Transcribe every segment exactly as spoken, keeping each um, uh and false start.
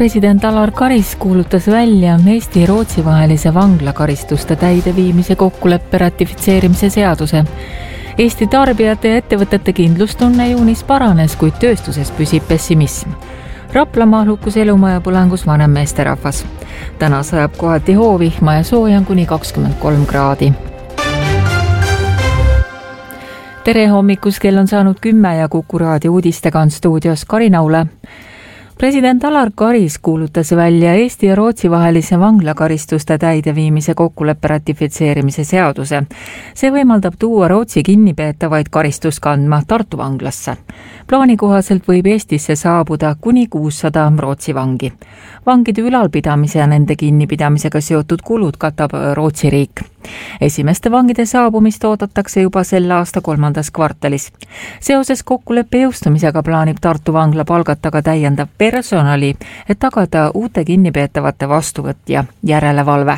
President Alar Karis kuulutas välja Eesti ja Rootsi vahelise vanglakaristuste täideviimise kokkuleppe ratifitseerimise seaduse. Eesti tarbijate ja ettevõtete kindlustunne juunis paranes, kuid tööstuses püsib pessimism. Raplamaa hukkus elumaja põlengus vanem meesterahvas. Täna sajab kohati hoovihma ja sooja on kuni kakskümmend kolm kraadi. Tere hommikus, kell on saanud kümme ja Kuku raadio uudistega on stuudios Karina Ule. President Alar Karis kuulutas välja Eesti ja Rootsi vahelise vanglakaristuste täideviimise kokkuleppe ratifitseerimise seaduse. See võimaldab tuua Rootsi kinnipeetavaid karistus kandma Tartu vanglasse. Plaani kohaselt võib Eestisse saabuda kuni kuussada Rootsi vangi. Vangide ülalpidamise ja nende kinnipidamisega seotud kulud katab Rootsi riik. Esimeste vangide saabumist oodatakse juba selle aasta kolmandas kvartalis. Seoses kokkuleppe jõustumisega plaanib Tartu vangla palgata ka täiendav personali, et tagada uute kinnipeetavate vastuvõtt ja järelevalve.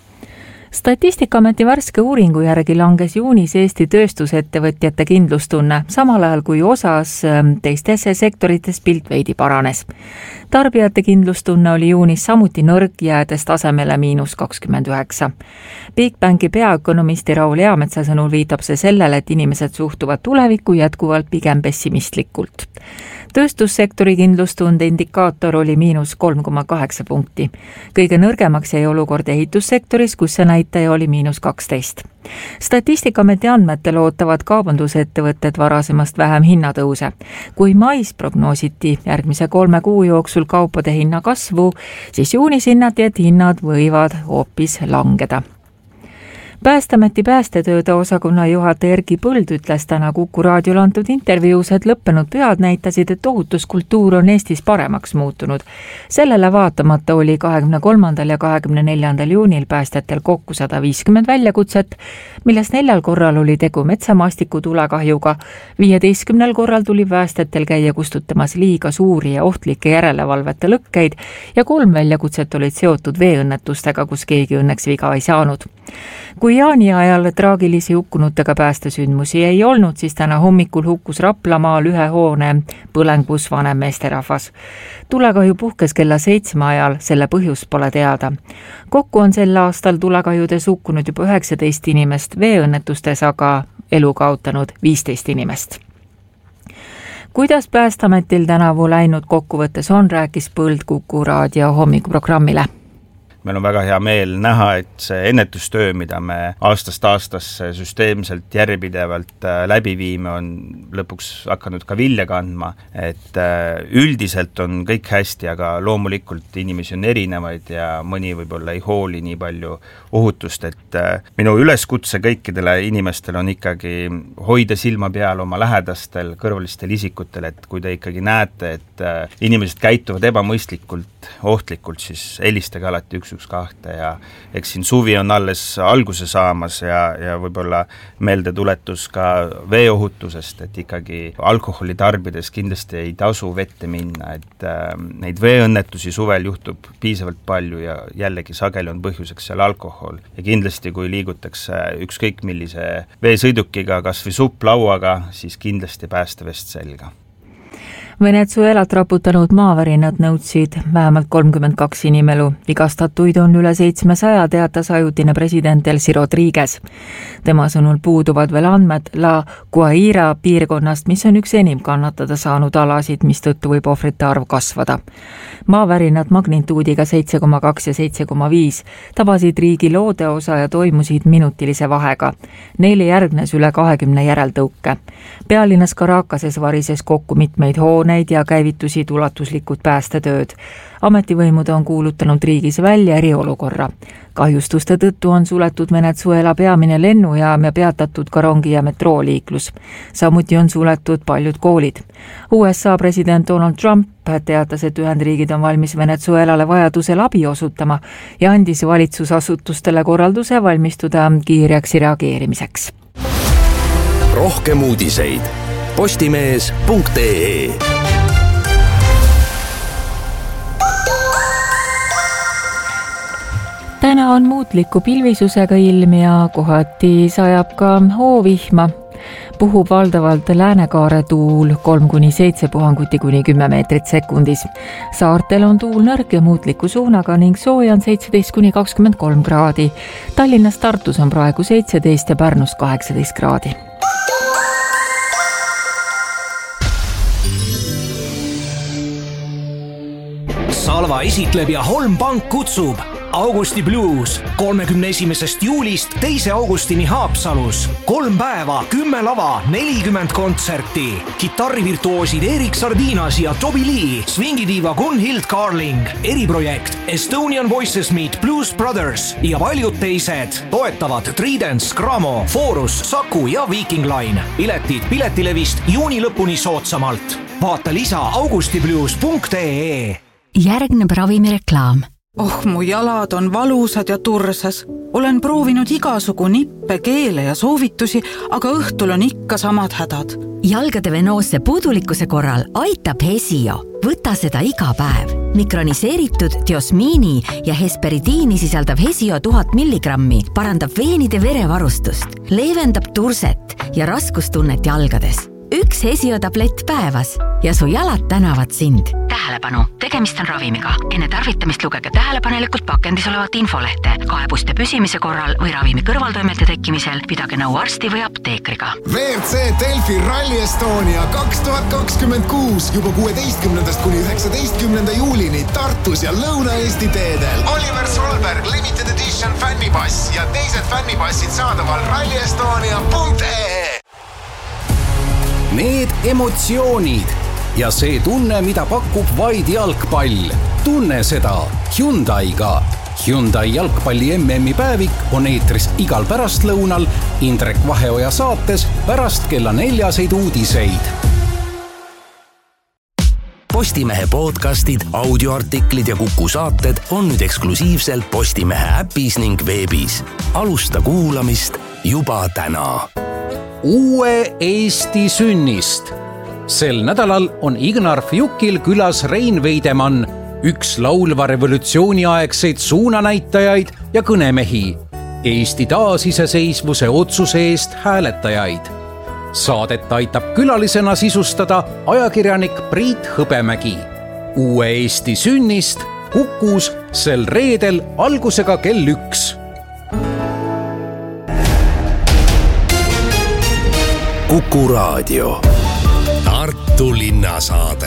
Statistikaameti värske uuringu järgi langes juunis Eesti tööstusettevõtjate kindlustunne, samal ajal kui osas teistes sektorites pilt veidi paranes. Tarbijate kindlustunne oli juunis samuti nõrk, jäädes tasemele miinus kakskümmend üheksa. Bigbanki peaökonomisti Raul Eametsa sõnul viitab see sellele, et inimesed suhtuvad tulevikku jätkuvalt pigem pessimistlikult. Tööstussektori kindlustunde indikaator oli miinus kolm koma kaheksa punkti. Kõige nõrgemaks jäi olukord ehitussektoris, kus see näitaja oli miinus kaksteist. Statistikaameti andmetel ootavad kaubandusettevõtted varasemast vähem hinnatõuse. Kui mais prognoositi järgmise kolme kuu jooksul kaupade hinna kasvu, siis juunis hinnati, et hinnad võivad hoopis langeda. Päästeameti päästetööde osakonna juhataja Erki Põld ütles täna Kuku raadiol antud intervjuus, et lõppenud pühad näitasid, et ohutuskultuur on Eestis paremaks muutunud. Sellele vaatamata oli kahekümne kolmandal ja kahekümne neljandal juunil päästjatel kokku sada viiskümmend väljakutset, millest neljal korral oli tegu metsamaastiku tulekahjuga. viieteistkümnel korral tuli päästjatel käia kustutamas liiga suuri ja ohtlikke järelevalvete lõkkeid ja kolm väljakutset olid seotud veeõnnetustega, kus keegi õnneks viga ei saanud. Kui jaani ajal traagilisi hukkunutega päästesündmusi ei olnud, siis täna hommikul hukkus Raplamaal ühe hoone põlengus vanem meesterahvas. Tulekahju puhkes kella seitsme ajal, selle põhjus pole teada. Kokku on sel aastal tulekahjudes hukkunud juba üheksateist inimest, veeõnnetustes aga elu kaotanud viisteist inimest. Kuidas Päästeametil tänavu läinud kokkuvõttes on, rääkis Põld Kuku raadio hommikuprogrammile. Meil on väga hea meel näha, et see ennetustöö, mida me aastast aastasse süsteemselt järjepidevalt läbi viime, on lõpuks hakanud ka vilja kandma, et üldiselt on kõik hästi, aga loomulikult inimesi on erinevaid ja mõni võib-olla ei hooli nii palju ohutust, et minu üleskutse kõikidele inimestele on ikkagi hoida silma peal oma lähedastel, kõrvalistel isikutel, et kui te ikkagi näete, et inimesed käituvad ebamõistlikult, ohtlikult, siis helistage alati üks üks kahte ja eks siin suvi on alles alguse saamas ja, ja võib-olla meelde tuletus ka veeohutusest, et ikkagi alkoholi tarbides kindlasti ei tasu vette minna, et äh, neid veeõnnetusi suvel juhtub piisavalt palju ja jällegi sageli on põhjuseks seal alkohol. Ja kindlasti kui liigutakse ükskõik millise veesõidukiga, kas või supplauaga, siis kindlasti päästevest selga. Venezuelat raputanud maavärinad nõudsid vähemalt kolmkümmend kaks inimelu. Vigastatuid on üle seitsmesaja, teatas ajutine president Elsi Rodriguez. Tema sõnul puuduvad veel andmed La Guaira piirkonnast, mis on üks enim kannatada saanud alasid, mis tõttu võib ohvrite arv kasvada. Maavärinad magnituudiga seitse koma kaks ja seitse koma viis tabasid riigi loodeosa ja toimusid minutilise vahega. Neile järgnes üle kahekümne järeltõuke. Pealinnas Caracases varises kokku mitmeid hooneid ja käivitusid ulatuslikud päästetööd. Ametivõimud on kuulutanud riigis välja eriolukorra. Kahjustuste tõttu on suletud Venezuela peamine lennujaam ja peatatud ka rongi- ja metrooliiklus. Samuti on suletud paljud koolid. U S A president Donald Trump teatas, et Ühendriigid on valmis Venezuelale vajadusel abi osutama ja andis valitsusasutustele korralduse valmistuda kiireks reageerimiseks. Rohkem uudiseid postimees punkt ee. Täna on muutliku pilvisusega ilm ja kohati sajab ka hoovihma. puhub valdavalt läänekaare tuul kolm kuni seitse puhanguti kuni kümme meetrit sekundis. Saartel on tuul nõrk ja muutliku suunaga ning sooja on seitseteist kuni kakskümmend kolm kraadi. Tallinnas, Tartus on praegu seitseteist ja Pärnus kaheksateist kraadi. Salva esitleb ja Holm Pank kutsub Augusti Blues kolmekümne esimesest juulist teise augustini Haapsalus. Kolm päeva, kümme lava, nelikümmend kontserti. Kitarrivirtuoosid Erik Sardinas ja Toby Lee, swingidiiva Gunhild Carling, eriprojekt Estonian Voices Meet Blues Brothers ja paljud teised. Toetavad Tridents, Gramo, Forus, Saku ja Viking Line. Piletid Piletilevist juuni lõpuni soodsamalt. Vaata lisa augustiblues punkt ee. Järgneb ravimireklaam. Oh, mu jalad on valusad ja tursas. Olen proovinud igasugu nippe, keele ja soovitusi, aga õhtul on ikka samad hädad. Jalgade venoosse puudulikkuse korral aitab Hesio. Võta seda iga päev. Mikroniseeritud diosmiini ja hesperidiini sisaldav Hesio tuhat milligrammi parandab veenide verevarustust, leevendab turset ja raskustunnet jalgades. Üks Hesio tablett päevas ja su jalad tänavad sind. Tähelepanu, tegemist on ravimiga. Enne tarvitamist lugege tähelepanelikult pakendis olevat infolehte. Kaebuste püsimise korral või ravimi kõrvaltoimete tekkimisel pidage nõu arsti või apteekriga. V R C Delfi Rally Estonia kaks tuhat kakskümmend kuus juba kuueteistkümnendast kuni üheksateistkümnenda juulini Tartus ja Lõuna-Eesti teedel. Oliver Solberg Limited Edition fännipass ja teised fännipassid saadaval rally estonia punkt ee. Need emotsioonid ja see tunne, mida pakub vaid jalgpall. Tunne seda Hyundai'ga. Hyundai jalgpalli M M-i päevik on eetris igal pärastlõunal Indrek Vaheoja saates pärast kella neljaseid uudiseid. Postimehe podcastid, audioartiklid ja Kuku saated on nüüd eksklusiivselt Postimehe äpis ning veebis. Alusta kuulamist juba täna. Uue Eesti sünnist. Sel nädalal on Ignar Fjukil külas Rein Veidemann, üks laulva revolutsiooniaegseid suunanäitajaid ja kõnemehi, Eesti taasiseseisvuse otsuse eest hääletajaid. Saadet aitab külalisena sisustada ajakirjanik Priit Hõbemägi. Uue Eesti sünnist Kukus sel reedel algusega kell üks. Kuku raadio. Tartu linnasaade.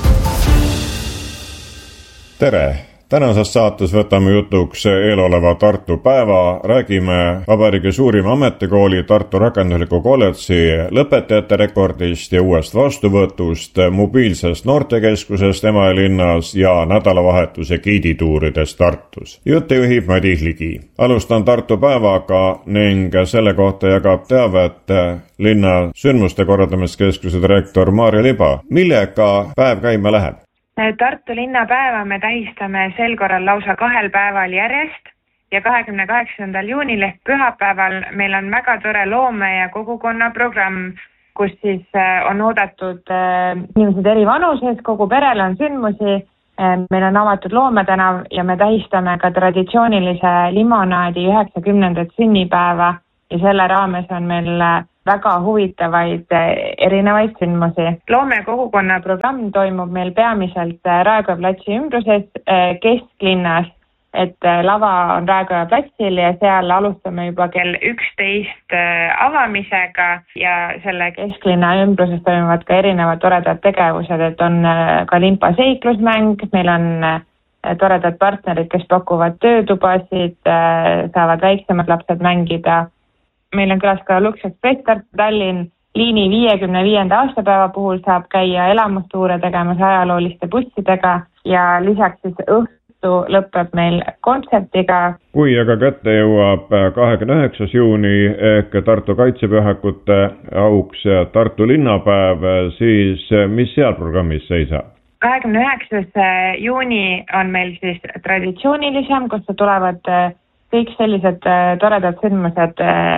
Tere! Tänases saates võtame jutuks eeloleva Tartu päeva, räägime vabariigi suurima ametikooli Tartu rakendusliku kolledži lõpetajate rekordist ja uuest vastuvõtust, mobiilsest noortekeskusest Emajõe ja nädalavahetuse giidituuridest Tartus. Jutte juhib Madis Ligi. Alustan Tartu päevaga ning selle kohta jagab teavet linna sündmuste korraldamiskeskuse direktor Maarja Liba. Millega päev käima läheb? Tartu linnapäeva me tähistame sel korral lausa kahel päeval järjest ja kahekümne kaheksandal juunil ehk pühapäeval meil on väga tore loome- ja kogukonna programm, kus siis on oodatud inimesed eri vanuses, kogu perele on sündmusi, meil on avatud Loometänav ja me tähistame ka traditsioonilise limonaadi üheksakümnendat sünnipäeva ja selle raames on meil väga huvitavaid erinevaid sündmusi. Loome- ja kogukonna programm toimub meil peamiselt Raekoja platsi ümbruses kesklinnas, et lava on Raekoja platsil ja seal alustame juba kell üksteist avamisega ja selle kesklinna ümbruses toimuvad ka erinevad toredad tegevused, et on ka limpa seiklusmäng, meil on toredad partnerid, kes pakuvad töötubasid, saavad väiksemad lapsed mängida. Meil on külas ka Lux Express Tartu Tallinn liini viiekümne viienda aastapäeva puhul saab käia elamustuure tegemas ajalooliste bussidega ja lisaks siis õhtu lõpeb meil kontsertiga. Kui aga kätte jõuab kahekümne üheksas juuni ehk Tartu kaitsepühakute auks Tartu linnapäev, siis mis seal programmis seisab? kahekümne üheksas juuni on meil siis traditsioonilisem, kus tulevad kõik sellised toredad sündmused,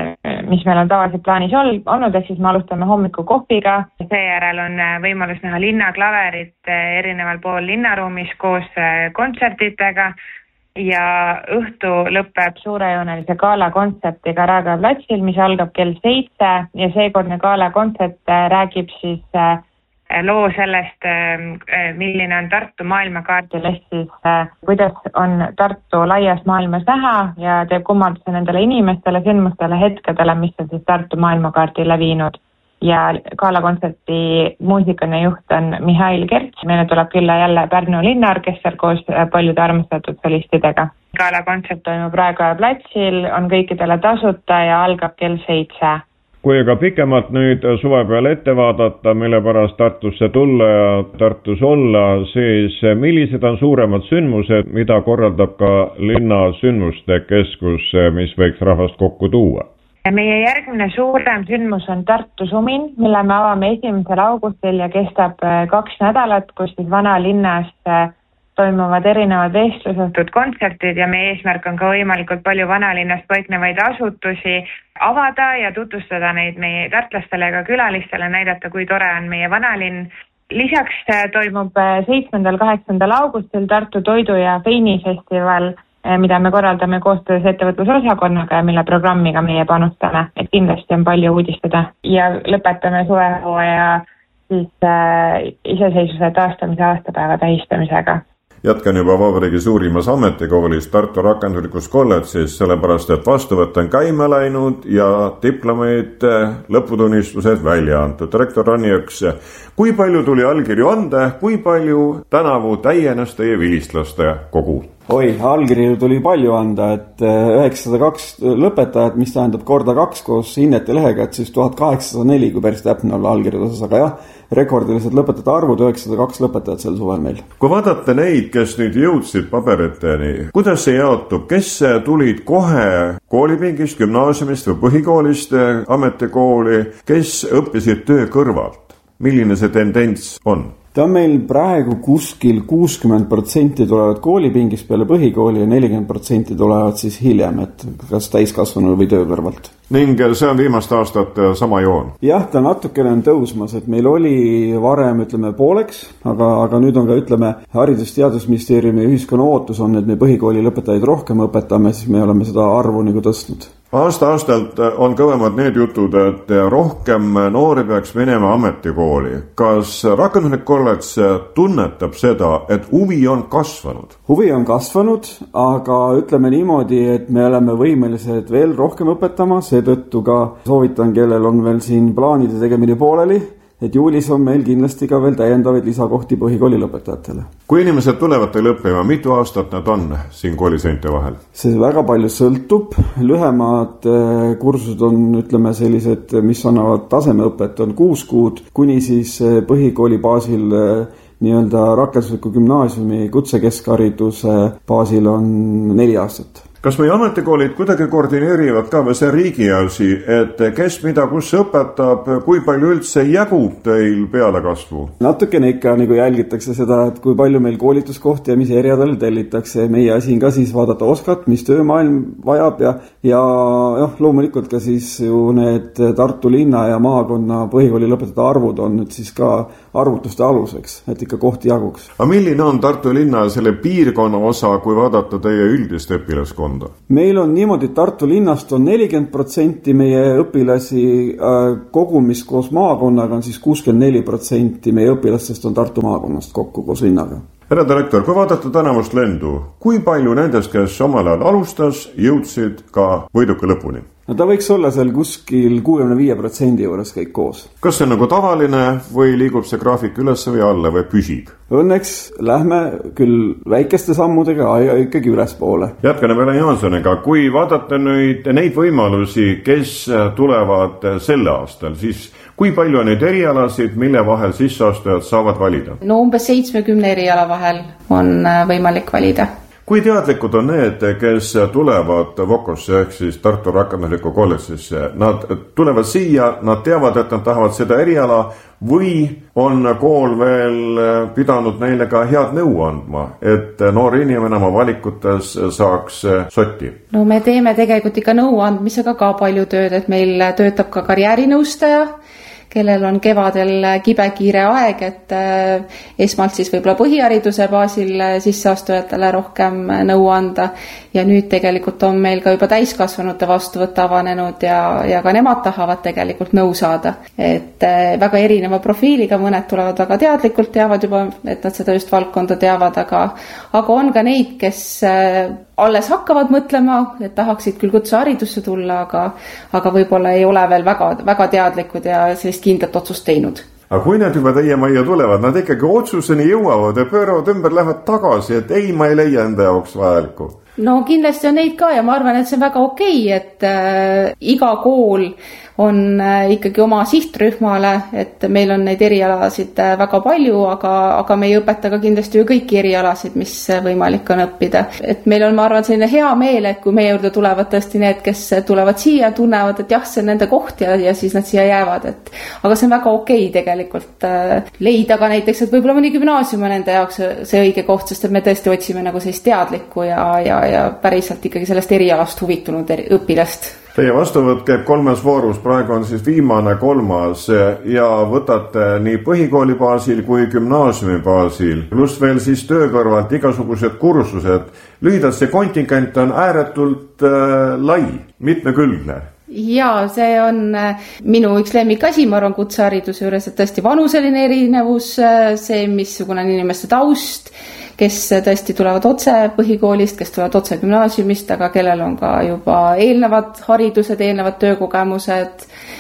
mis meil on tavaliselt plaanis olnud, ehk siis me alustame hommiku kohviga. Seejärel on võimalus näha linnaklaverit erineval pool linnaruumis koos kontsertidega. ja õhtu lõpeb suurejoonelise gala kontsertiga Raekoja platsil, mis algab kell seitse ja seekordne gala kontsert räägib siis loo sellest, milline on Tartu maailmakaardil, ehk siis kuidas on Tartu laias maailmas näha ja teeb kummarduse nendele inimestele, sündmustele, hetkedele, mis on siis Tartu maailmakaardile viinud. Ja galakontserti muusikane juht on Mihhail Kerts. Meile tuleb külla jälle Pärnu linnaorkester koos paljude armastatud solistidega. Galakontsert toimub Raekoja platsil, on kõikidele tasuta ja algab kell seitse. Kui aga pikemalt nüüd suve peale ette vaadata, mille pärast Tartusse tulla ja Tartus olla, siis millised on suuremad sündmused, mida korraldab ka linna sündmuste keskus, mis võiks rahvast kokku tuua? Meie järgmine suurem sündmus on Tartu Sumin, mille me avame esimesel augustil ja kestab kaks nädalat, kus siis vana linnas toimuvad erinevad vestlusõhtud kontserdid ja meie eesmärk on ka võimalikult palju vanalinnas paiknevaid asutusi avada ja tutvustada neid meie tartlastele ja ka külalistele, näidata, kui tore on meie vanalinn. Lisaks toimub seitsmendal kaheksandal augustil Tartu Toidu- ja Veinifestival, mida me korraldame koostöös ettevõtlusosakonnaga ja mille programmiga meie panustame, et kindlasti on palju uudistada. Ja lõpetame suvehooaja siis äh, iseseisvuse taastamise aastapäeva tähistamisega. Jätkan juba vabariigi suurimas ametikoolis Tartu rakenduslikus kolledžis, sellepärast et vastuvõtt on käima läinud ja diplomeid lõputunnistused välja antud. Rektor Rannijõks, kui palju tuli allkirju anda, kui palju tänavu täienes teie vilistlaste kogu? Oi, allkirju tuli palju anda, et üheksasada kaks lõpetajat, mis tähendab korda kaks koos hinnete lehega, et siis tuhat kaheksasada neli, kui päris täpne olla allkirjade osas, aga jah, rekordilised lõpetajate arvud, üheksasada kaks lõpetajat sel suvel meil. Kui vaadata neid, kes nüüd jõudsid paberiteni, kuidas see jaotub, kes tulid kohe koolipingist, gümnaasiumist või põhikoolist ametikooli, kes õppisid töö kõrvalt? Milline see tendents on? Ta on meil praegu kuskil kuuskümmend protsenti tulevad koolipingist peale põhikooli ja nelikümmend protsenti tulevad siis hiljem, et kas täiskasvanu või töö kõrvalt. Ning see on viimast aastat sama joon? Jah, ta natukene on tõusmas, et meil oli varem, ütleme, pooleks, aga, aga nüüd on ka, ütleme, Haridus- ja Teadusministeeriumi ühiskonna ootus on, et me põhikooli lõpetajaid rohkem õpetame, siis me oleme seda arvu nagu tõstnud. Aasta-aastalt on kõvemad need jutud, et rohkem noori peaks minema ametikooli. Kas rakenduslik kolledž tunnetab seda, et huvi on kasvanud? Huvi on kasvanud, aga ütleme niimoodi, et me oleme võimelised veel rohkem õpetama, seetõttu ka soovitan, kellel on veel siin plaanide tegemine pooleli, et juulis on meil kindlasti ka veel täiendavaid lisakohti põhikooli lõpetajatele. Kui inimesed tulevad teil õppima, mitu aastat nad on siin kooliseinte vahel? See väga palju sõltub. Lühemad kursused on, ütleme, sellised, mis annavad tasemeõpet, on kuus kuud, kuni siis põhikooli baasil nii-öelda rakendusliku gümnaasiumi kutsekeskhariduse baasil on neli aastat. Kas meie ametikoolid kuidagi koordineerivad ka või see riigi asi, et kes mida kus õpetab, kui palju üldse jagub teil pealekasvu? Natukene ikka nagu jälgitakse seda, et kui palju meil koolituskohti ja mis eriadel tellitakse. Meie asi on ka siis vaadata oskat, mis töömaailm vajab ja, ja jah, loomulikult ka siis ju need Tartu linna ja maakonna põhikooli lõpetajate arvud on nüüd siis ka arvutuste aluseks, et ikka kohti jaguks. Aga milline on Tartu linna selle piirkonna osa, kui vaadata teie üldist õpilaskonda? Meil on niimoodi, et Tartu linnast on nelikümmend protsenti meie õpilasi kogumis koos maakonnaga on siis kuuskümmend neli protsenti meie õpilastest on Tartu maakonnast kokku koos linnaga. Härra direktor, kui vaadata tänavust lendu, kui palju nendest, kes omal ajal alustas, jõudsid ka võiduka lõpuni? No ta võiks olla seal kuskil kuuekümne viie protsendi juures kõik koos. Kas see on nagu tavaline või liigub see graafik üles või alla või püsib? Õnneks lähme küll väikeste sammudega ja ikkagi ülespoole. Jätkane Vene Jaansoniga, kui vaadata nüüd neid võimalusi, kes tulevad sel aastal, siis kui palju on neid erialasid, mille vahel sisseastujad saavad valida? No umbes seitsmekümne eriala vahel on võimalik valida. Kui teadlikud on need, kes tulevad Vokosse ehk siis Tartu rakenduslikku kolledžisse? Nad tulevad siia, nad teavad, et nad tahavad seda eriala või on kool veel pidanud neile ka head nõu andma, et noor inimene oma valikutes saaks sotti? No me teeme tegelikult ikka nõu andmisega ka palju tööd, et meil töötab ka karjäärinõustaja, kellel on kevadel kibekiire aeg, et esmalt siis võib-olla põhihariduse baasil sisseastujatele rohkem nõu anda ja nüüd tegelikult on meil ka juba täiskasvanute vastuvõtt avanenud ja, ja ka nemad tahavad tegelikult nõu saada. Et väga erineva profiiliga, mõned tulevad väga teadlikult, teavad juba, et nad seda just valdkonda teavad, aga, aga on ka neid, kes alles hakkavad mõtlema, et tahaksid küll kutseharidusse tulla, aga, aga võib-olla ei ole veel väga, väga teadlikud ja sellist kindlat otsust teinud. Aga kui nad juba teie majja tulevad, nad ikkagi otsuseni jõuavad ja pööravad ümber, lähevad tagasi, et ei, ma ei leia enda jaoks vajalikku. No kindlasti on neid ka ja ma arvan, et see on väga okei, et äh, iga kool on äh, ikkagi oma sihtrühmale, et meil on neid erialasid äh, väga palju, aga, aga me ei õpeta ka kindlasti ju kõiki erialasid, mis võimalik on õppida. Et meil on, ma arvan, selline hea meel, et kui meie juurde tulevad tõesti need, kes tulevad siia, tunnevad, et jah, see on nende koht ja, ja siis nad siia jäävad. Et, aga see on väga okei tegelikult äh, leida ka näiteks, et võib-olla mõni gümnaasium on nende jaoks see õige koht, sest et me tõesti otsime nagu sellist teadlikku ja, ja ja päriselt ikkagi sellest erialast huvitunud eri, õpilast. Teie vastuvõtt käib kolmes voorus, praegu on siis viimane kolmas ja võtate nii põhikooli baasil kui gümnaasiumi baasil, pluss veel siis töö kõrvalt igasugused kursused. Lühidalt see kontingent on ääretult äh, lai, mitmekülgne. Ja see on minu üks lemmikasi, ma arvan kutsehariduse juures, et tõesti vanuseline erinevus, see missugune on inimeste taust, kes tõesti tulevad otse põhikoolist, kes tulevad otse gümnaasiumist, aga kellel on ka juba eelnevad haridused, eelnevad töökogemused,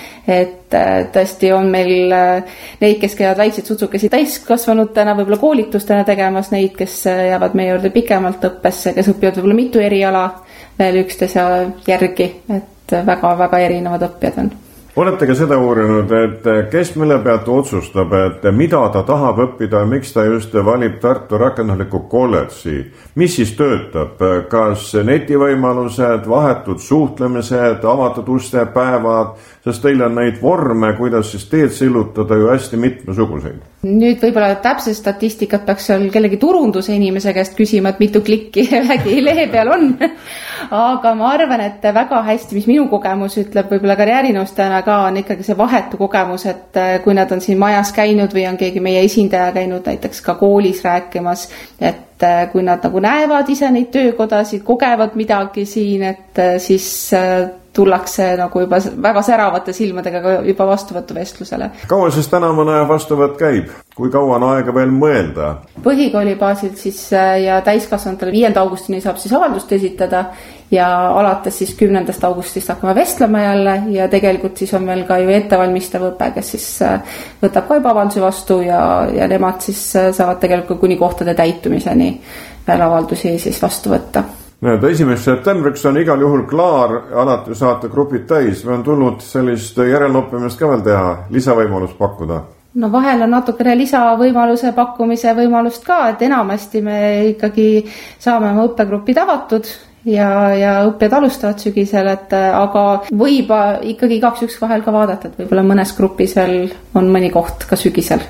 et tõesti on meil neid, kes käivad väikseid sutsukesi täiskasvanutena, võib-olla koolitustena tegemas, neid, kes jäävad meie juurde pikemalt õppesse, kes õpivad võib-olla mitu eriala veel üksteise järgi, et väga-väga erinevad õppijad on. Olete ka seda uurinud, et kes mille pealt otsustab, et mida ta tahab õppida ja miks ta just valib Tartu rakendusliku kolledži? Mis siis töötab? Kas netivõimalused, vahetud suhtlemised, avatud uste päevad, sest teil on neid vorme, kuidas siis teed sillutada ju hästi mitmesuguseid? Nüüd võib-olla täpse statistikat peaks seal kellegi turunduse inimese käest küsima, et mitu klikki vägi lehe peal on. Aga ma arvan, et väga hästi, mis minu kogemus ütleb võib-olla karjäärinõustajana ka, on ikkagi see vahetu kogemus, et kui nad on siin majas käinud või on keegi meie esindaja käinud näiteks ka koolis rääkimas, et kui nad nagu näevad ise neid töökodasid, kogevad midagi siin, et siis tullakse nagu juba väga säravate silmadega juba vastuvõtuvestlusele. Kaua siis tänavane vastuvõtt käib? Kui kaua on aega veel mõelda? Põhikooli baasil siis ja täiskasvanutele viienda augustini saab siis avaldust esitada ja alates siis kümnendast augustist hakkame vestlema jälle ja tegelikult siis on meil ka ju ettevalmistav õpe, kes siis võtab ka juba avalduse vastu ja, ja nemad siis saavad tegelikult kuni kohtade täitumiseni veel avaldusi siis vastu võtta. Näed, esimeseks septembriks on igal juhul klaar, alati saate grupid täis või on tulnud sellist järelnoppimist ka veel teha, lisavõimalust pakkuda? No vahel on natukene lisavõimaluse pakkumise võimalust ka, et enamasti me ikkagi saame oma õppegrupid avatud ja, ja õppijad alustavad sügisel, et aga võib ikkagi igaks üks vahel ka vaadata, et võib-olla mõnes grupis veel on mõni koht ka sügisel.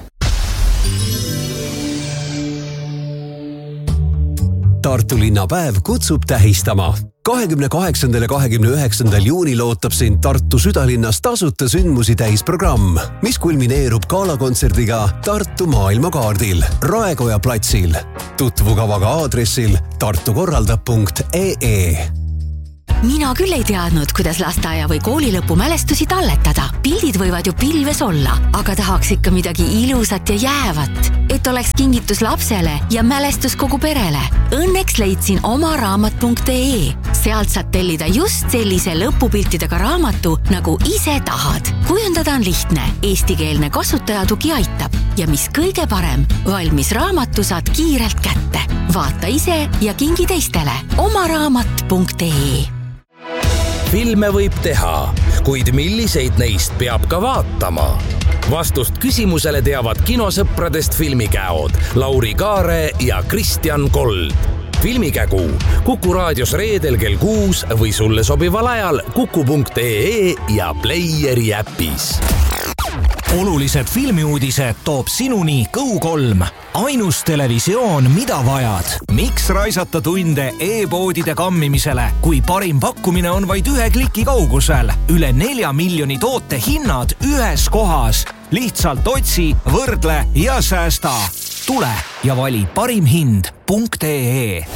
Tartu linnapäev kutsub tähistama. kahekümne kaheksandal ja kahekümne üheksandal juunil ootab sind Tartu südalinnas tasuta sündmusi täisprogramm, mis kulmineerub galakontserdiga Tartu maailmakaardil Raekoja platsil. Tutvu kavaga aadressil tartukorraldab punkt ee. Mina küll ei teadnud, kuidas lasteaia või kooli lõpu mälestusi talletada. Pildid võivad ju pilves olla, aga tahaks ikka midagi ilusat ja jäävat, et oleks kingitus lapsele ja mälestus kogu perele. Õnneks leidsin oma raamat punkt ee. Sealt saad tellida just sellise lõpupiltidega raamatu, nagu ise tahad. Kujundada on lihtne, eestikeelne kasutajatugi aitab ja mis kõige parem, valmis raamatu saad kiirelt kätte. Vaata ise ja kingi teistele. Oma raamat punkt ee. Filme võib teha, kuid milliseid neist peab ka vaatama? Vastust küsimusele teavad kinosõpradest filmikäod Lauri Kaare ja Kristjan Kold. Filmikägu Kuku raadios reedel kell kuus või sulle sobival ajal kuku punkt ee ja Playeri äpis. Olulised filmiuudised toob sinuni Go kolm. Ainus televisioon, mida vajad. Miks raisata tunde e-poodide kammimisele, kui parim pakkumine on vaid ühe kliki kaugusel? Üle nelja miljoni toote hinnad ühes kohas. lihtsalt otsi, võrdle ja säästa. Tule ja vali parim hind punkt ee.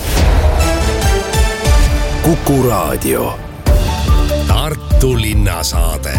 Kuku Raadio. Tartu linnasaade.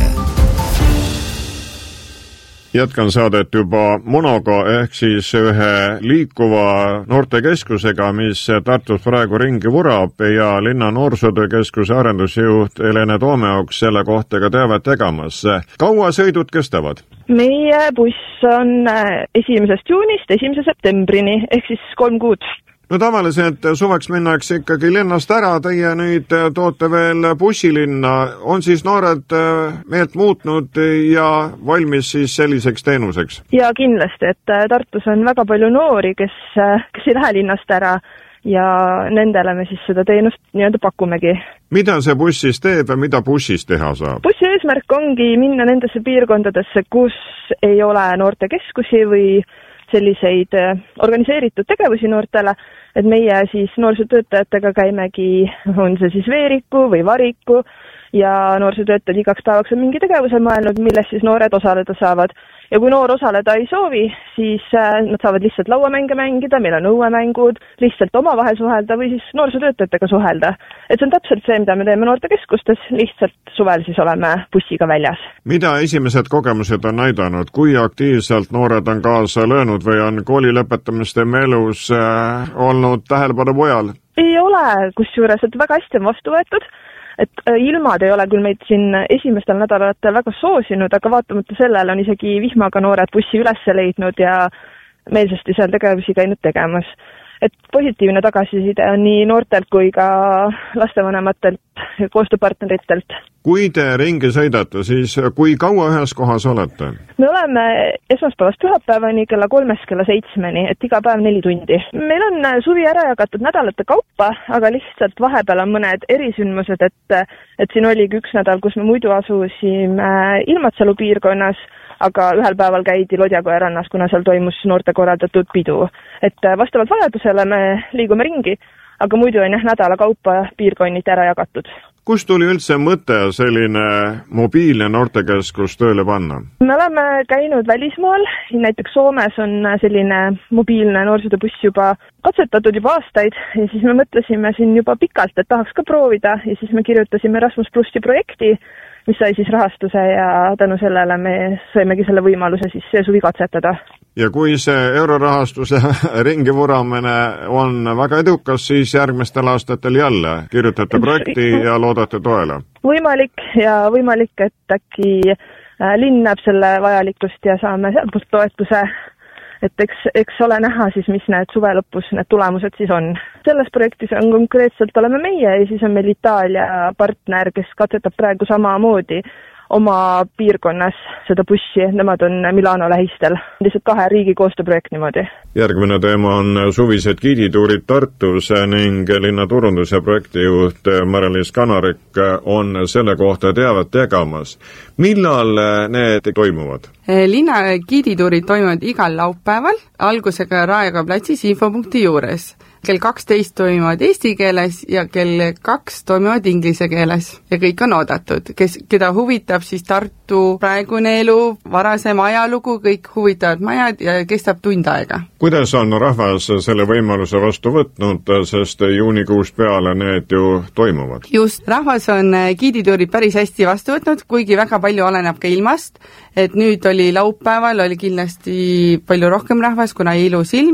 Jätkan saadet juba Monoga ehk siis ühe liikuva noortekeskusega, mis Tartus praegu ringi vurab ja linna noorsootöökeskuse arendusjuht Helene Toomeoks selle kohta ka teavet tegemas. Kaua sõidud kestavad? Meie buss on esimesest juunist esimese septembrini ehk siis kolm kuud. No tavaliselt suveks minnakse ikkagi linnast ära, teie nüüd toote veel bussilinna. On siis noored meelt muutnud ja valmis siis selliseks teenuseks? Ja kindlasti, et Tartus on väga palju noori, kes, kes ei lähe linnast ära ja nendele me siis seda teenust nii-öelda pakumegi. Mida see buss siis teeb ja mida bussis teha saab? Bussi eesmärk ongi minna nendesse piirkondadesse, kus ei ole noortekeskusi või selliseid organiseeritud tegevusi noortele, et meie siis noorsootöötajatega käimegi, on see siis Veeriku või Variku ja noorsootöötajad igaks päevaks on mingi tegevuse mõelnud, milles siis noored osaleda saavad. Ja kui noor osaleda ei soovi, siis nad saavad lihtsalt lauamänge mängida, meil on õuemängud, lihtsalt omavahel suhelda või siis noorsootöötajatega suhelda. Et see on täpselt see, mida me teeme noortekeskustes, lihtsalt suvel siis oleme bussiga väljas. Mida esimesed kogemused on näidanud? Kui aktiivselt noored on kaasa löönud või on kooli lõpetamiste elus äh, olnud tähelepanu mujal? Ei ole, kusjuures, et väga hästi on vastu võetud. Et ilmad ei ole küll meid siin esimestel nädalatel väga soosinud, aga vaatamata sellele on isegi vihmaga noored bussi üles leidnud ja meelsasti seal tegevusi käinud tegemas. Et positiivne tagasiside on nii noortelt kui ka lastevanematelt ja koostööpartneritelt. Kui te ringi sõidate, siis kui kaua ühes kohas olete? Me oleme esmaspäevast pühapäevani kella kolmest kella seitsmeni, et iga päev neli tundi. Meil on suvi ära jagatud nädalate kaupa, aga lihtsalt vahepeal on mõned erisündmused, et, et siin oligi üks nädal, kus me muidu asusime Ilmatsalu piirkonnas, aga ühel päeval käidi Lodjakoja rannas, kuna seal toimus noorte korraldatud pidu. Et vastavalt vajadusele me liigume ringi, aga muidu on jah nädala kaupa piirkonniti ära jagatud. Kus tuli üldse mõte selline mobiilne noortekeskus tööle panna? Me oleme käinud välismaal, näiteks Soomes on selline mobiilne noorsootööbuss juba katsetatud juba aastaid ja siis me mõtlesime siin juba pikalt, et tahaks ka proovida ja siis me kirjutasime Erasmus plussi projekti, mis sai siis rahastuse ja tänu sellele me saimegi selle võimaluse siis see suvi katsetada. Ja kui see eurorahastuse ringi vuramine on väga edukas, siis järgmistel aastatel jälle kirjutate projekti ja loodate toele? Võimalik ja võimalik, et äkki linn näeb selle vajalikkust ja saame sealt toetuse. Et eks, eks ole näha siis, mis need suve lõpus need tulemused siis on. Selles projektis on konkreetselt oleme meie ja siis on meil Itaalia partner, kes katsetab praegu samamoodi oma piirkonnas seda bussi, nemad on Milano lähistel. Lihtsalt kahe riigi koostööprojekt niimoodi. Järgmine teema on suvised giidituurid Tartus ning linna turunduse projektijuht Mari-Liis Kanarik on selle kohta teavet tegamas. Millal need toimuvad? Linna giidituurid toimuvad igal laupäeval, algusega Raekoja platsis infopunkti juures. Kell kaksteist toimuvad eesti keeles ja kell kaks toimuvad inglise keeles ja kõik on oodatud. Kes, keda huvitab siis Tartu praegune elu, varasem ajalugu, kõik huvitavad majad ja kestab tund aega. Kuidas on rahvas selle võimaluse vastu võtnud, sest juunikuust peale need ju toimuvad? Just, rahvas on giidituurid päris hästi vastu võtnud, kuigi väga palju oleneb ka ilmast, et nüüd oli laupäeval, oli kindlasti palju rohkem rahvas, kuna ilus ilm